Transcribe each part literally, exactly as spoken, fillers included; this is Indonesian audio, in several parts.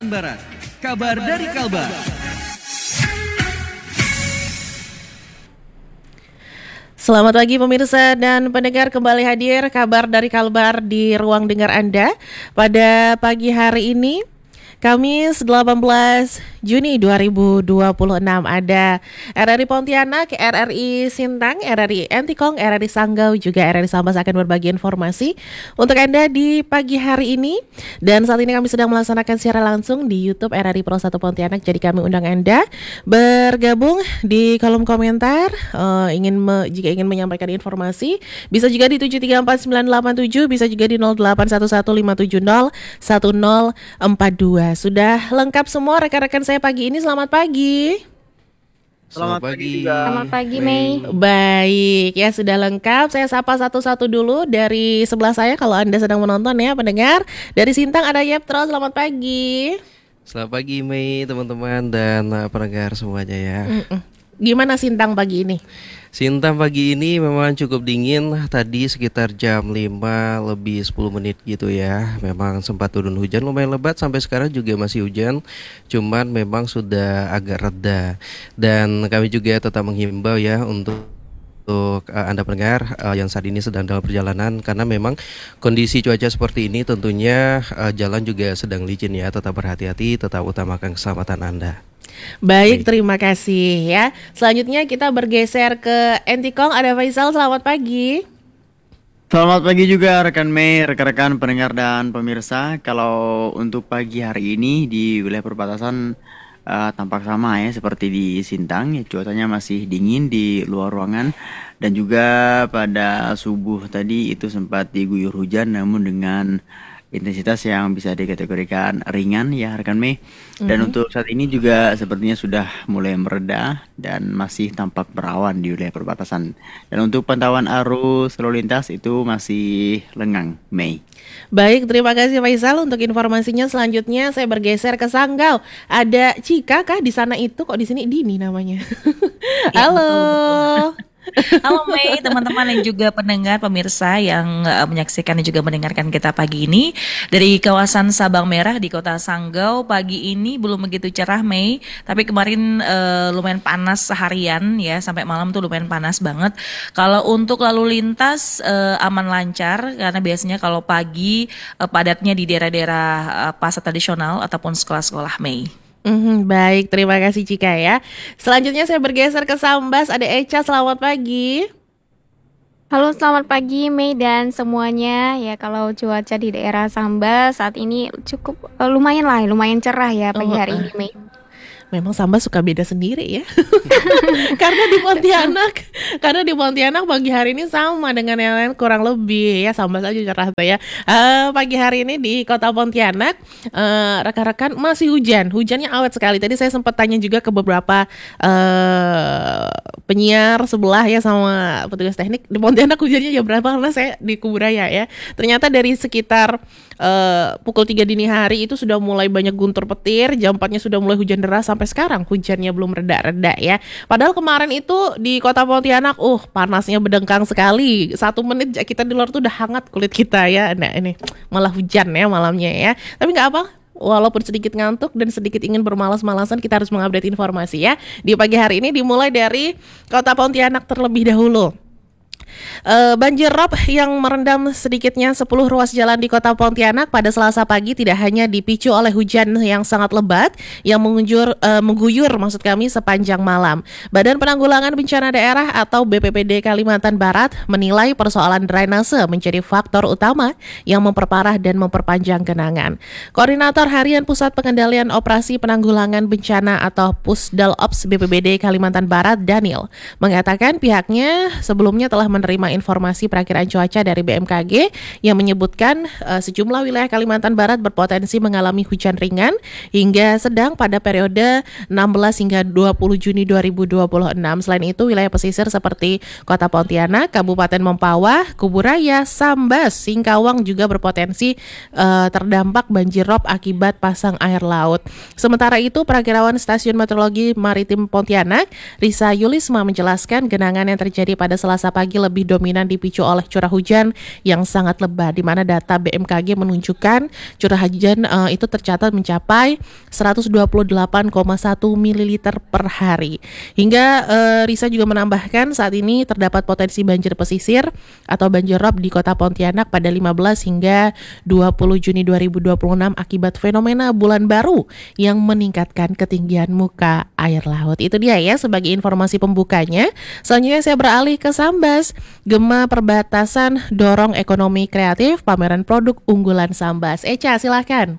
Barat, kabar dari Kalbar. Selamat pagi pemirsa dan pendengar, kembali hadir kabar dari Kalbar di ruang dengar Anda pada pagi hari ini. Kamis delapan belas Juni dua ribu dua puluh enam ada R R I Pontianak, R R I Sintang, R R I Entikong, R R I Sanggau, juga R R I Sambas akan berbagi informasi untuk Anda di pagi hari ini. Dan saat ini kami sedang melaksanakan secara langsung di YouTube R R I Pro satu Pontianak. Jadi kami undang Anda bergabung di kolom komentar. uh, ingin me, Jika ingin menyampaikan informasi, bisa juga di tujuh tiga empat sembilan delapan tujuh, bisa juga di nol delapan satu satu lima tujuh nol satu nol empat dua. Sudah lengkap semua rekan-rekan saya pagi ini. Selamat pagi. Selamat, Selamat pagi. Selamat pagi, Mei. Baik, ya sudah lengkap. Saya sapa satu-satu dulu dari sebelah saya kalau Anda sedang menonton ya pendengar. Dari Sintang ada Yeptro. Selamat pagi. Selamat pagi Mei, teman-teman dan uh, pendengar semuanya ya. Mm-mm. Gimana Sintang pagi ini? Sintang pagi ini memang cukup dingin. Tadi sekitar jam lima lebih sepuluh menit gitu ya. Memang sempat turun hujan lumayan lebat, sampai sekarang juga masih hujan. Cuman memang sudah agak reda. Dan kami juga tetap menghimbau ya untuk Untuk uh, Anda pendengar uh, yang saat ini sedang dalam perjalanan, karena memang kondisi cuaca seperti ini tentunya uh, jalan juga sedang licin ya. Tetap berhati-hati, tetap utamakan keselamatan Anda. Baik, terima kasih ya. Selanjutnya kita bergeser ke Entikong. Ada Faisal, selamat pagi. Selamat pagi juga rekan Mei, rekan-rekan pendengar dan pemirsa. Kalau untuk pagi hari ini di wilayah perbatasan uh, tampak sama ya seperti di Sintang ya, cuacanya masih dingin di luar ruangan, dan juga pada subuh tadi itu sempat diguyur hujan namun dengan intensitas yang bisa dikategorikan ringan ya rekan Mei. Dan mm-hmm. untuk saat ini juga sepertinya sudah mulai mereda dan masih tampak berawan di wilayah perbatasan. Dan untuk pantauan arus lalu lintas itu masih lengang, Mei. Baik, terima kasih Faisal untuk informasinya. Selanjutnya saya bergeser ke Sanggau. Ada Cika kah di sana itu, kok di sini Dini namanya? Ya, halo. Betul, betul. Halo Mei, teman-teman dan juga pendengar pemirsa yang uh, menyaksikan dan juga mendengarkan kita pagi ini dari kawasan Sabang Merah di Kota Sanggau. Pagi ini belum begitu cerah Mei, tapi kemarin uh, lumayan panas seharian ya, sampai malam tuh lumayan panas banget. Kalau untuk lalu lintas uh, aman lancar, karena biasanya kalau pagi uh, padatnya di daerah-daerah uh, pasar tradisional ataupun sekolah-sekolah Mei. Mm-hmm, baik, terima kasih Cika ya. Selanjutnya saya bergeser ke Sambas. Ada Echa, selamat pagi. Halo, selamat pagi Mei dan semuanya. Ya, kalau cuaca di daerah Sambas saat ini cukup uh, lumayan lah, lumayan cerah ya pagi Oh, hari uh. ini Mei. Memang Sambas suka beda sendiri ya. Karena di Pontianak, karena di Pontianak pagi hari ini sama dengan yang lain kurang lebih ya, Sambas aja cerah tuh ya. Uh, pagi hari ini di Kota Pontianak uh, rekan-rekan masih hujan, hujannya awet sekali. Tadi saya sempat tanya juga ke beberapa uh, penyiar sebelah ya sama petugas teknik, di Pontianak hujannya jam berapa, karena saya di Kuburaya ya. Ternyata dari sekitar uh, pukul tiga dini hari itu sudah mulai banyak guntur petir, jam empatnya sudah mulai hujan deras, sampai sekarang hujannya belum reda-reda ya. Padahal kemarin itu di Kota Pontianak, uh panasnya berdengkang sekali. Satu menit kita di luar tuh udah hangat kulit kita ya. Nah ini malah hujan ya malamnya ya. Tapi nggak apa. Walaupun sedikit ngantuk dan sedikit ingin bermalas-malasan, kita harus mengupdate informasi ya. Di pagi hari ini dimulai dari Kota Pontianak terlebih dahulu. Uh, banjir rob yang merendam sedikitnya sepuluh ruas jalan di Kota Pontianak pada Selasa pagi tidak hanya dipicu oleh hujan yang sangat lebat yang mengunjur, uh, mengguyur maksud kami sepanjang malam. Badan Penanggulangan Bencana Daerah atau B P B D Kalimantan Barat menilai persoalan drainase menjadi faktor utama yang memperparah dan memperpanjang genangan. Koordinator Harian Pusat Pengendalian Operasi Penanggulangan Bencana atau Pusdalops B P B D Kalimantan Barat, Daniel, mengatakan pihaknya sebelumnya telah menerima informasi perakiraan cuaca dari B M K G yang menyebutkan uh, sejumlah wilayah Kalimantan Barat berpotensi mengalami hujan ringan hingga sedang pada periode enam belas hingga dua puluh Juni dua ribu dua puluh enam. Selain itu, wilayah pesisir seperti Kota Pontianak, Kabupaten Mempawah, Kuburaya, Sambas, Singkawang juga berpotensi uh, terdampak banjir rob akibat pasang air laut. Sementara itu, Perakirawan Stasiun Meteorologi Maritim Pontianak, Risa Yulisma, menjelaskan genangan yang terjadi pada Selasa pagi lebih lebih dominan dipicu oleh curah hujan yang sangat lebat, di mana data B M K G menunjukkan curah hujan uh, itu tercatat mencapai seratus dua puluh delapan koma satu mililiter per hari. Hingga uh, Risa juga menambahkan saat ini terdapat potensi banjir pesisir atau banjir rob di Kota Pontianak pada lima belas hingga dua puluh Juni dua ribu dua puluh enam akibat fenomena bulan baru yang meningkatkan ketinggian muka air laut. Itu dia ya sebagai informasi pembukanya. Selanjutnya saya beralih ke Sambas. Gema perbatasan dorong ekonomi kreatif, pameran produk unggulan Sambas. Eca, silakan.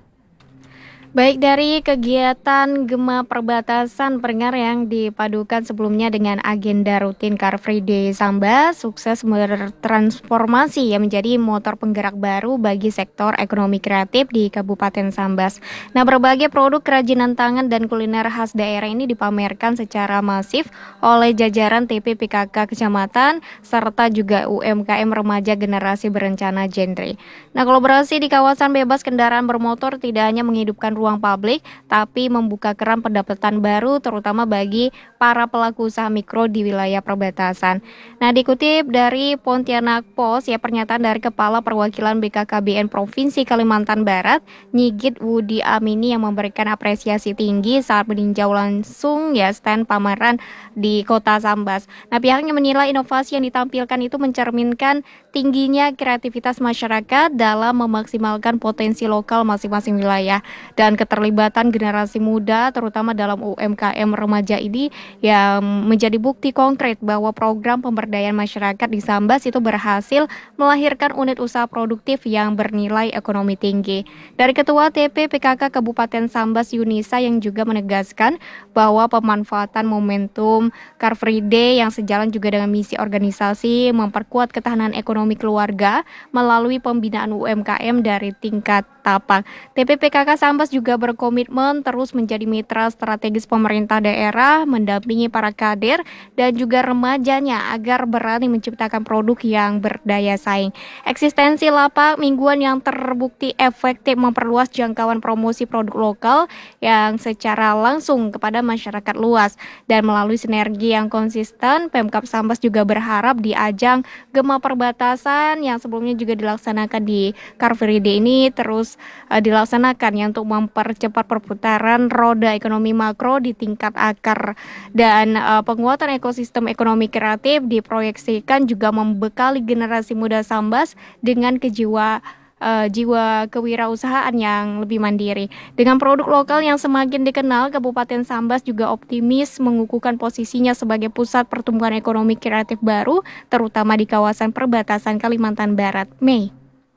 Baik, dari kegiatan Gema Perbatasan pendengar yang dipadukan sebelumnya dengan agenda rutin Car Free Day Sambas sukses bertransformasi yang menjadi motor penggerak baru bagi sektor ekonomi kreatif di Kabupaten Sambas. Nah, berbagai produk kerajinan tangan dan kuliner khas daerah ini dipamerkan secara masif oleh jajaran T P P K K Kecamatan serta juga U M K M Remaja Generasi Berencana Genre. Nah, kolaborasi di kawasan bebas kendaraan bermotor tidak hanya menghidupkan ruang publik, tapi membuka keran pendapatan baru terutama bagi para pelaku usaha mikro di wilayah perbatasan. Nah, dikutip dari Pontianak Post, ya pernyataan dari Kepala Perwakilan B K K B N Provinsi Kalimantan Barat, Nyigit Wudi Amini yang memberikan apresiasi tinggi saat meninjau langsung ya stand pameran di Kota Sambas. Nah, pihaknya menilai inovasi yang ditampilkan itu mencerminkan tingginya kreativitas masyarakat dalam memaksimalkan potensi lokal masing-masing wilayah dan keterlibatan generasi muda terutama dalam U M K M remaja ini yang menjadi bukti konkret bahwa program pemberdayaan masyarakat di Sambas itu berhasil melahirkan unit usaha produktif yang bernilai ekonomi tinggi. Dari Ketua T P P K K Kabupaten Sambas Yunisa yang juga menegaskan bahwa pemanfaatan momentum Car Free Day yang sejalan juga dengan misi organisasi memperkuat ketahanan ekonomi keluarga melalui pembinaan U M K M dari tingkat tapak. T P P K K Sambas juga berkomitmen terus menjadi mitra strategis pemerintah daerah, mendampingi para kader dan juga remajanya agar berani menciptakan produk yang berdaya saing. Eksistensi lapak mingguan yang terbukti efektif memperluas jangkauan promosi produk lokal yang secara langsung kepada masyarakat luas. Dan melalui sinergi yang konsisten, Pemkab Sambas juga berharap di ajang Gema Perbatasan yang sebelumnya juga dilaksanakan di Car Free Day ini terus uh, dilaksanakan ya untuk mempercepat perputaran roda ekonomi makro di tingkat akar dan uh, penguatan ekosistem ekonomi kreatif diproyeksikan juga membekali generasi muda Sambas dengan kejiwa Uh, jiwa kewirausahaan yang lebih mandiri. Dengan produk lokal yang semakin dikenal, Kabupaten Sambas juga optimis mengukuhkan posisinya sebagai pusat pertumbuhan ekonomi kreatif baru, terutama di kawasan perbatasan Kalimantan Barat. Mei.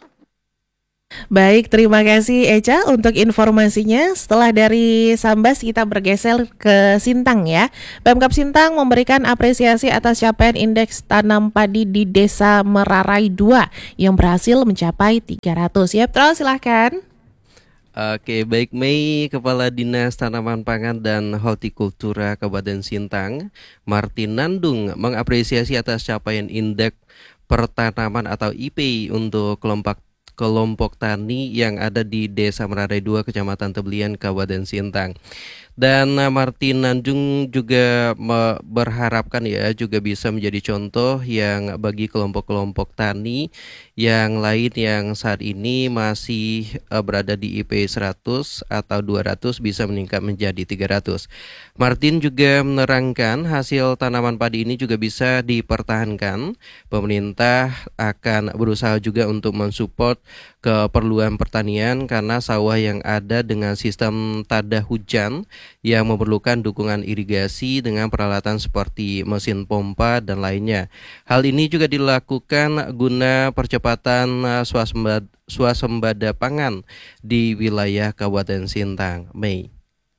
Baik, terima kasih Eca untuk informasinya. Setelah dari Sambas kita bergeser ke Sintang ya. Pemkab Sintang memberikan apresiasi atas capaian indeks tanam padi di Desa Merarai dua yang berhasil mencapai tiga ratus. Ya, terus silahkan. Oke, baik Mei, Kepala Dinas Tanaman Pangan dan Hortikultura Kabupaten Sintang, Martin Nandung mengapresiasi atas capaian indeks pertanaman atau I P untuk kelompok kelompok tani yang ada di Desa Merarai dua, Kecamatan Tebelian, Kabupaten Sintang. Dan Martin Nandung juga me- berharapkan ya juga bisa menjadi contoh yang bagi kelompok-kelompok tani yang lain yang saat ini masih uh, berada di I P seratus atau dua ratus bisa meningkat menjadi tiga ratus. Martin juga menerangkan hasil tanaman padi ini juga bisa dipertahankan. Pemerintah akan berusaha juga untuk mensupport keperluan pertanian karena sawah yang ada dengan sistem tada hujan yang memerlukan dukungan irigasi dengan peralatan seperti mesin pompa dan lainnya. Hal ini juga dilakukan guna percepatan swasembada, swasembada pangan di wilayah Kabupaten Sintang. Mei.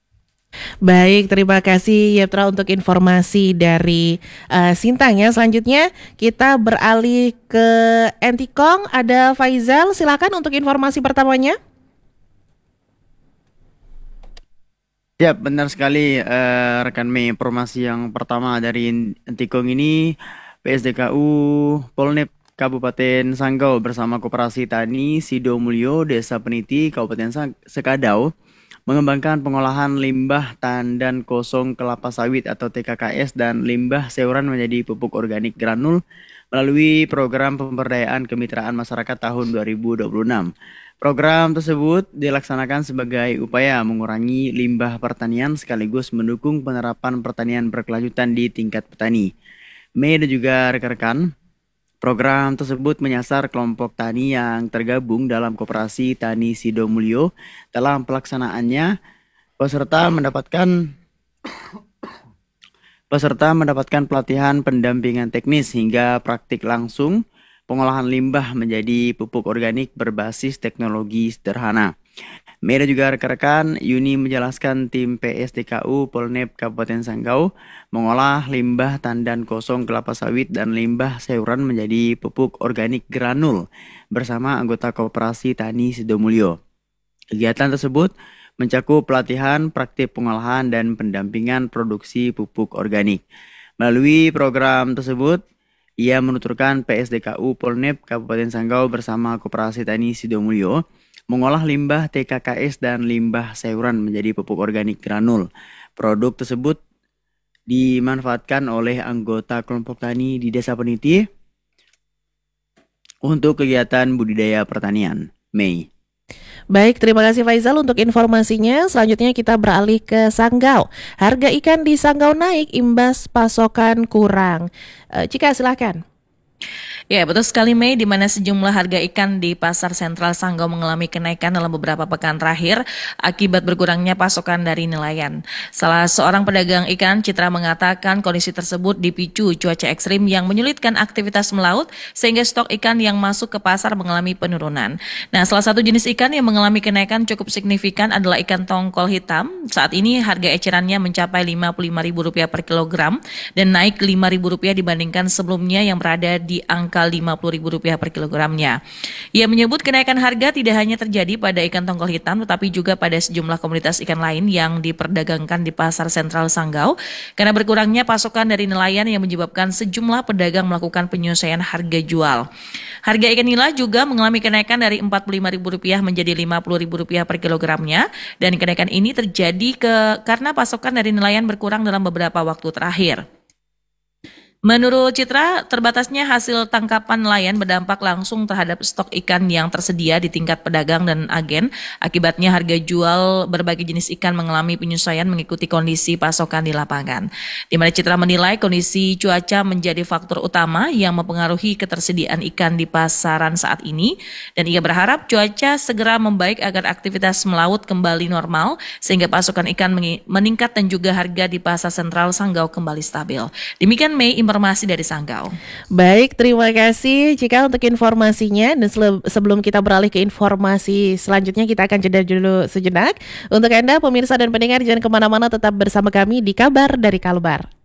Baik, terima kasih Yeptra untuk informasi dari uh, Sintang ya. Selanjutnya kita beralih ke Entikong. Ada Faizal, silakan untuk informasi pertamanya. Ya, benar sekali eh, rekan Mei. Informasi yang pertama dari Entikong ini, P S D K U Polnep Kabupaten Sanggau bersama Koperasi Tani Sido Mulyo Desa Peniti Kabupaten Sang- Sekadau mengembangkan pengolahan limbah tandan kosong kelapa sawit atau T K K S dan limbah sayuran menjadi pupuk organik granul melalui program pemberdayaan kemitraan masyarakat tahun dua ribu dua puluh enam. Program tersebut dilaksanakan sebagai upaya mengurangi limbah pertanian sekaligus mendukung penerapan pertanian berkelanjutan di tingkat petani. Mei dan juga rekan-rekan, program tersebut menyasar kelompok tani yang tergabung dalam Koperasi Tani Sidomulyo. Dalam pelaksanaannya, peserta mendapatkan peserta mendapatkan pelatihan pendampingan teknis hingga praktik langsung pengolahan limbah menjadi pupuk organik berbasis teknologi sederhana. Mei dan juga rekan-rekan, Yuni menjelaskan tim P S D K U Polnep Kabupaten Sanggau mengolah limbah tandan kosong kelapa sawit dan limbah sayuran menjadi pupuk organik granul bersama anggota Koperasi Tani Sidomulyo. Kegiatan tersebut mencakup pelatihan, praktik pengolahan, dan pendampingan produksi pupuk organik. Melalui program tersebut, ia menuturkan P S D K U Polnep Kabupaten Sanggau bersama Koperasi Tani Sidomulyo mengolah limbah T K K S dan limbah sayuran menjadi pupuk organik granul. Produk tersebut dimanfaatkan oleh anggota kelompok tani di Desa Peniti untuk kegiatan budidaya pertanian. Mei. Baik, terima kasih Faizal untuk informasinya. Selanjutnya kita beralih ke Sanggau. Harga ikan di Sanggau naik imbas pasokan kurang. E, Cika, silakan. Ya, betul sekali Mei, di mana sejumlah harga ikan di Pasar Sentral Sanggau mengalami kenaikan dalam beberapa pekan terakhir akibat berkurangnya pasokan dari nelayan. Salah seorang pedagang ikan, Citra, mengatakan kondisi tersebut dipicu cuaca ekstrim yang menyulitkan aktivitas melaut sehingga stok ikan yang masuk ke pasar mengalami penurunan. Nah, salah satu jenis ikan yang mengalami kenaikan cukup signifikan adalah ikan tongkol hitam. Saat ini harga ecerannya mencapai lima puluh lima ribu rupiah per kilogram dan naik lima ribu rupiah dibandingkan sebelumnya yang berada di angka lima puluh ribu rupiah per kilogramnya. Ia menyebut kenaikan harga tidak hanya terjadi pada ikan tongkol hitam tetapi juga pada sejumlah komoditas ikan lain yang diperdagangkan di Pasar Sentral Sanggau karena berkurangnya pasokan dari nelayan yang menyebabkan sejumlah pedagang melakukan penyesuaian harga jual. Harga ikan nila juga mengalami kenaikan dari empat puluh lima ribu rupiah menjadi lima puluh ribu rupiah per kilogramnya dan kenaikan ini terjadi ke karena pasokan dari nelayan berkurang dalam beberapa waktu terakhir. Menurut Citra, terbatasnya hasil tangkapan nelayan berdampak langsung terhadap stok ikan yang tersedia di tingkat pedagang dan agen. Akibatnya harga jual berbagai jenis ikan mengalami penyesuaian mengikuti kondisi pasokan di lapangan. Di mana Citra menilai kondisi cuaca menjadi faktor utama yang mempengaruhi ketersediaan ikan di pasaran saat ini. Dan ia berharap cuaca segera membaik agar aktivitas melaut kembali normal sehingga pasokan ikan meningkat dan juga harga di Pasar Sentral Sanggau kembali stabil. Demikian Mei, informasi dari Sanggau. Baik, terima kasih Cika untuk informasinya. Dan sebelum kita beralih ke informasi selanjutnya, kita akan jeda dulu sejenak. Untuk Anda pemirsa dan pendengar, jangan kemana-mana, tetap bersama kami di Kabar dari Kalbar.